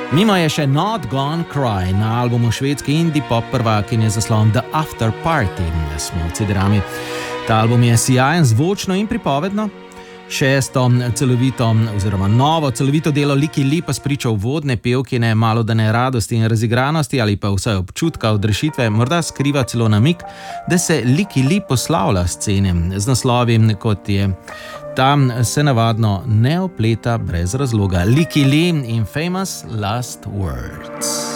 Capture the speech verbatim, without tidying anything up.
Mimo je še Not Gonna Cry na albumu švedske indie pop prvakinje z naslovom The After Party. Smo v C-drami. Ta album je sijajen zvočno in pripovedno. Šesto celovito oziroma novo celovito delo Licky Lee pa spriča uvodne pevkine malodane radosti in razigranosti ali pa vsaj občutka odrešitve, morda skriva celo namig, da se Licky Lee poslavlja scene z naslovi, kot je tam se navadno ne opleta brez razloga. Licky Lee in Famous Last Words.